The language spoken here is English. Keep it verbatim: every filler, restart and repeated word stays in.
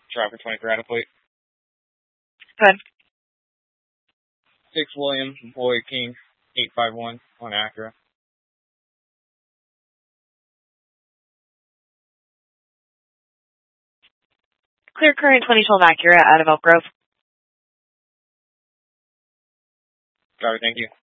Driver twenty-three out of plate. Good. six William Boy King eight five one on Acura. Clear current twenty twelve Acura out of Elk Grove. Driver, thank you.